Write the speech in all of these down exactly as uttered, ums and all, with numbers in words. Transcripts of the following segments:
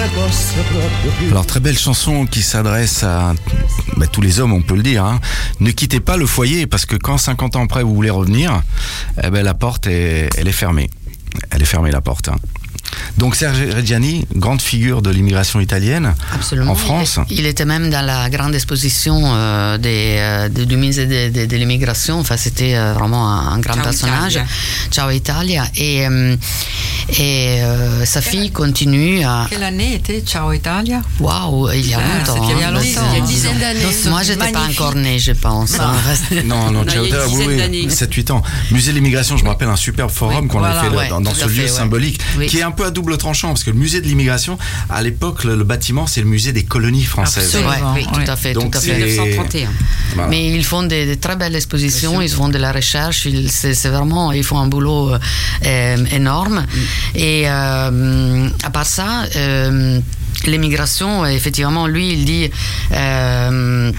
Alors, très belle chanson qui s'adresse à bah, tous les hommes, on peut le dire. Hein. Ne quittez pas le foyer, parce que quand cinquante ans après vous voulez revenir, eh ben, la porte est, elle est fermée. Elle est fermée, la porte. Hein. Donc Serge Reggiani, grande figure de l'immigration italienne. Absolument. En France. Il, il était même dans la grande exposition euh, des, euh, de, du musée de, de, de l'immigration. Enfin, c'était euh, vraiment un, un grand Ciao personnage. Italia. Ciao Italia. Et, euh, et euh, sa Quelle fille continue à... Quelle année était Ciao Italia? Waouh, il y a Ah, longtemps. c'était il y a hein. longtemps. Il y a une dizaine d'années. Moi, j'étais pas magnifique. encore née, je pense. hein. Non, non, Non, Ciao il y a une Italia, dizaine oui, d'années. oui, sept huit ans. Musée de l'immigration, je me rappelle un super forum Oui, qu'on voilà, avait fait ouais, dans, dans tout ce à lieu fait, ouais. symbolique, Oui. qui est un peu à double tranchant, parce que le musée de l'immigration, à l'époque, le, le bâtiment, c'est le musée des colonies françaises. Absolument. Ouais, oui, tout Ouais. à fait, Donc, tout à c'est- fait. dix-neuf cent trente et un. Voilà. Mais ils font des, des très belles expositions, ils font de la recherche, ils, c'est, c'est vraiment, ils font un boulot euh, énorme. Et euh, à part ça, euh, l'immigration, effectivement, lui, il dit... Euh,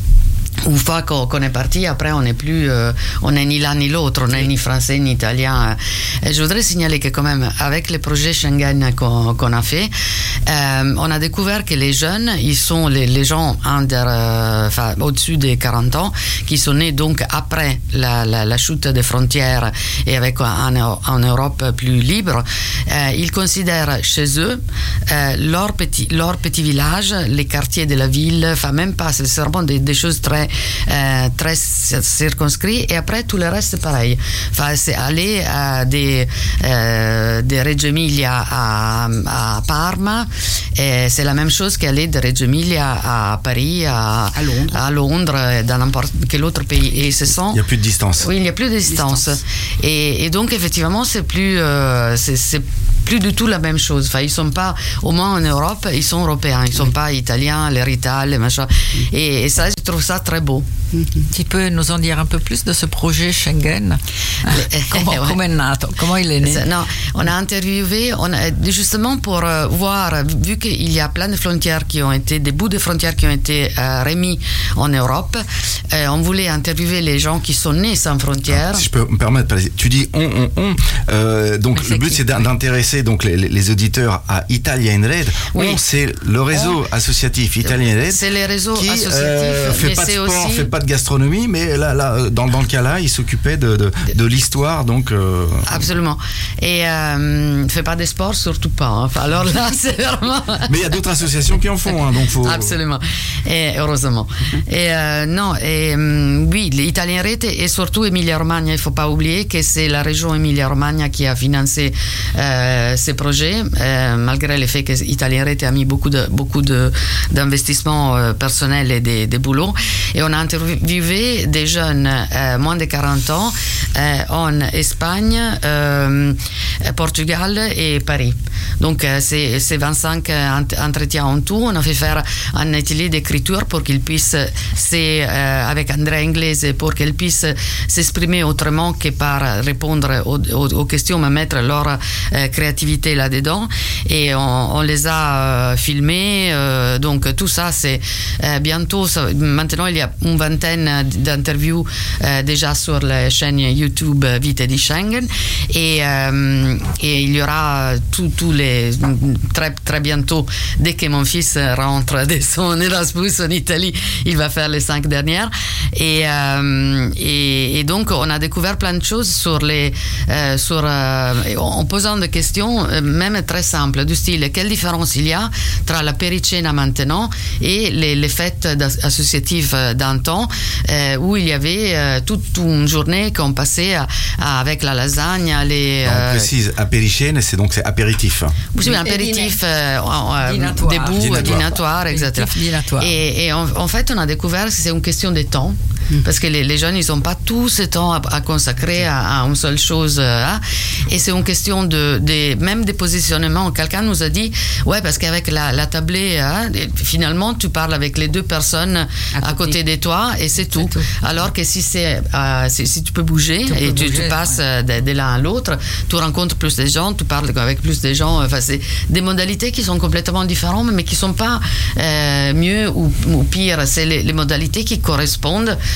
une fois qu'on, qu'on est parti, après on n'est plus, euh, on n'est ni l'un ni l'autre, on n'est ni français ni italien. Et je voudrais signaler que quand même, avec les projets Schengen qu'on, qu'on a fait, euh, on a découvert que les jeunes, ils sont les, les gens under, euh, enfin, au-dessus des quarante ans, qui sont nés donc après la, la, la chute des frontières et avec un, un Europe plus libre, euh, ils considèrent chez eux euh, leur petit, leur petit village, les quartiers de la ville, enfin même pas, c'est vraiment des, des choses très Euh, très circonscrit, et après tout le reste c'est pareil. Enfin, c'est aller à des, euh, des Reggio Emilia à, à Parma, et c'est la même chose qu'aller de Reggio Emilia à Paris, à, À Londres. à Londres, dans n'importe quel autre pays. Et ce sont... Il n'y a plus de distance. Oui, il n'y a plus de distance. Distance. Et, et donc, effectivement, c'est plus, euh, c'est, c'est plus du tout la même chose. Enfin, ils sont pas, au moins en Europe, ils sont européens. Ils sont pas italiens, les Rital, les machins. Et, et ça, je trouve ça très beau. Tu peux nous en dire un peu plus de ce projet Schengen? Comment, Ouais. comment est nato? Comment il est né? C'est- Non, on a interviewé, on a, justement pour euh, voir, vu qu'il y a plein de frontières qui ont été, des bouts de frontières qui ont été euh, remis en Europe, euh, on voulait interviewer les gens qui sont nés sans frontières. Si je peux me permettre, tu dis on, on, on. Euh, donc Mais le c'est but qui? c'est d'in- d'intéresser donc les, les auditeurs à Italia in Red. Oui. On, c'est le réseau associatif Italia in Red. C'est les réseaux qui associatifs, euh, fait mais pas de c'est sport, aussi... fait pas de gastronomie, mais là, là dans, dans le cas là, il s'occupait de, de, de l'histoire, donc. Euh, Absolument. Et euh, fait pas de sport, surtout pas. hein. Enfin, alors là, c'est vraiment... mais il y a d'autres associations qui en font, hein, donc faut. Absolument. Et heureusement. Et euh, non, et hum, oui, l'Italien Rete et surtout Emilia-Romagna, il ne faut pas oublier que c'est la région Emilia-Romagna qui a financé euh, ces projets, euh, malgré le fait que Italien Rete a mis beaucoup de beaucoup de d'investissements euh, personnels et des, des boulots. Et on a interviewé des jeunes euh, moins de quarante ans euh, en Espagne, euh, Portugal et Paris. Donc euh, c'est, c'est vingt-cinq ent- entretiens en tout. On a fait faire un atelier d'écriture pour qu'ils puissent, c'est euh, avec Andrea Inglese, pour qu'ils puissent s'exprimer autrement que par répondre aux, aux, aux questions, mais mettre leur euh, créativité là-dedans. Et on, on les a euh, filmés. Euh, donc tout ça, c'est euh, bientôt. Ça, maintenant, il y a une vingtaine d'interviews euh, déjà sur la chaîne YouTube Vite di Schengen. Et, euh, et il y aura tous les très très bientôt, dès que mon fils rentre de son Erasmus en Italie, il va faire les cinq dernières. Et, euh, et, et donc on a découvert plein de choses sur les, euh, sur, euh, en posant des questions, euh, même très simples, du style quelle différence il y a entre la pericena maintenant et les, les fêtes associatives d'un temps euh, où il y avait euh, toute une journée qu'on passait à, à, avec la lasagne, les. On euh, précise apéricène, c'est donc c'est apéritif. Oui, un apéritif euh, euh, Dînatoire. debout, Dînatoire. dînatoire, et cetera. Apéritif dînatoire. Et, et en, en fait, on a découvert que c'est une question de temps. Parce que les, les jeunes, ils n'ont pas tout ce temps à, à consacrer à, à une seule chose. Hein. Et c'est une question de, de, même de positionnement. Quelqu'un nous a dit, ouais, parce qu'avec la, la tablée, hein, finalement, tu parles avec les deux personnes à, à côté. côté de toi et c'est tout. C'est tout. Alors que si, c'est, euh, si, si tu peux bouger Tu et peux tu, bouger, tu passes ouais. de, de l'un à l'autre, tu rencontres plus de gens, tu parles avec plus de gens. Enfin, c'est des modalités qui sont complètement différentes, mais qui ne sont pas euh, mieux ou, ou pire. C'est les, les modalités qui correspondent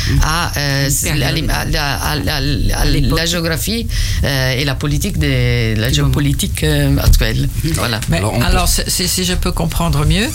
à, euh, la, à, à, à, à la géographie euh, et la politique de la géopolitique euh, actuelle. Voilà. Mais alors, alors peut... si, si je peux comprendre mieux,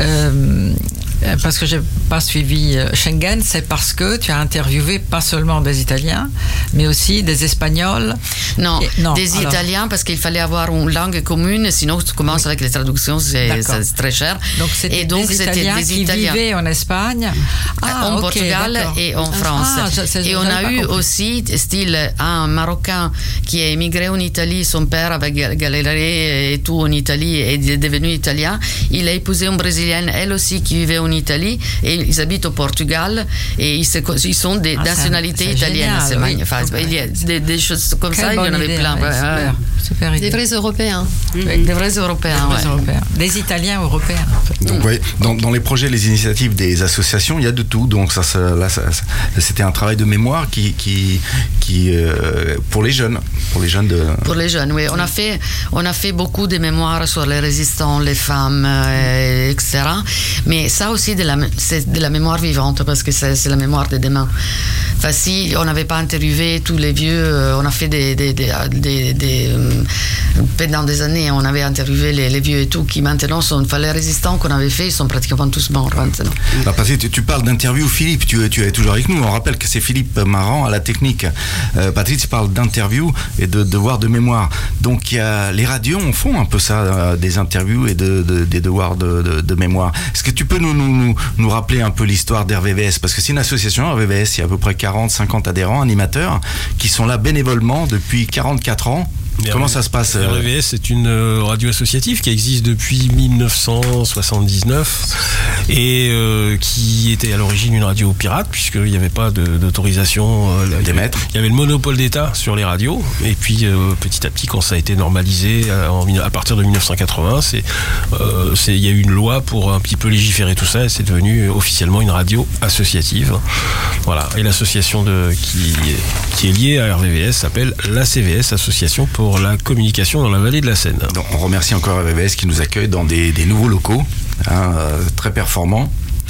euh, parce que je n'ai pas suivi Schengen, c'est parce que tu as interviewé pas seulement des Italiens, mais aussi des Espagnols. Non, et, non des alors... Italiens, parce qu'il fallait avoir une langue commune, sinon tu commences avec les traductions, c'est, c'est très cher. Donc c'était des Italiens des qui Italiens. vivaient en Espagne, ah, en okay, Portugal d'accord. et en France. Ah, je, je, et on a eu compris. aussi, style, un Marocain qui est émigré en Italie, son père avait galéré et tout en Italie et est devenu italien. Il a épousé une Brésilienne, elle aussi, qui vivait en Italie, et ils habitent au Portugal et ils, se, ils sont des ah, nationalités c'est, c'est italiennes. Génial, c'est oui. Enfin, okay. Il y a des, des choses comme Quelle ça, il y en avait idée, plein. Ouais, super, super des vrais Européens. Mmh. Des vrais Européens, des, ouais. Européens. Des Italiens européens. En fait. Donc, mmh. ouais, dans, dans les projets, les initiatives des associations, il y a de tout. Donc ça, ça, là, ça, ça c'était un travail de mémoire qui, qui, qui euh, pour les jeunes, pour les jeunes de. Pour les jeunes, oui. On a fait, on a fait beaucoup de mémoires sur les résistants, les femmes, euh, et cetera. Mais ça aussi, de la, c'est de la mémoire vivante parce que c'est, c'est la mémoire de demain. Enfin, si on n'avait pas interviewé tous les vieux, euh, on a fait des, des, des, des, des euh, pendant des années, on avait interviewé les, les vieux et tout, qui maintenant sont, enfin, les résistants qu'on avait fait, ils sont pratiquement tous morts maintenant. Alors, parce que tu, tu parles d'interview, Philippe, tu, tu es toujours avec nous. On rappelle que c'est Philippe Marant à la technique. Euh, Patrice, tu parles d'interview et de devoirs de mémoire. Donc, il y a, les radios on font un peu ça, euh, des interviews et de, de, des devoirs de, de, de mémoire. Est-ce que tu peux nous, nous, nous, nous rappeler un peu l'histoire d'R V V S? Parce que c'est une association, R V V S, il y a à peu près quarante, cinquante adhérents, animateurs, qui sont là bénévolement depuis quarante-quatre ans. Comment ça se passe? R V V S, c'est une radio associative qui existe depuis dix-neuf cent soixante-dix-neuf et euh, qui était à l'origine une radio pirate puisqu'il n'y avait pas de, d'autorisation euh, d'émettre. Il y avait le monopole d'État sur les radios et puis euh, petit à petit, quand ça a été normalisé à, à partir de dix-neuf cent quatre-vingts, c'est, euh, c'est, il y a eu une loi pour un petit peu légiférer tout ça et c'est devenu officiellement une radio associative. Voilà. Et l'association de, qui, qui est liée à R V V S s'appelle l'A C V S, Association pour la communication dans la vallée de la Seine. Donc, on remercie encore R V V S qui nous accueille dans des, des nouveaux locaux, hein, euh, très performants.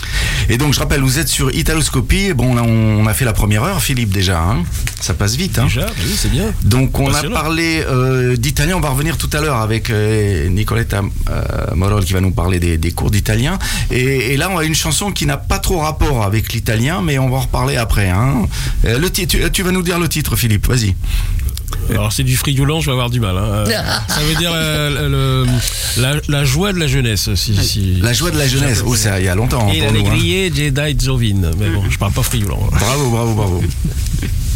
Et donc je rappelle, vous êtes sur Italoscopie. Bon, là on a fait la première heure, Philippe, déjà. Hein. Ça passe vite. Hein. Déjà, oui, c'est bien. Donc on a parlé euh, d'italien. On va revenir tout à l'heure avec euh, Nicoletta euh, Morol qui va nous parler des, des cours d'italien. Et, et là on a une chanson qui n'a pas trop rapport avec l'italien, mais on va en reparler après. Hein. Euh, le titre, tu, tu vas nous dire le titre, Philippe. Vas-y. Alors c'est du friolant, je vais avoir du mal. Hein. Ça veut dire euh, le, la, la joie de la jeunesse. Si, si, la joie de la jeunesse, oh, ça il y a longtemps. Et l'allegria Jedi Zovin. Mais bon, je parle pas friolant. Bravo, bravo, bravo.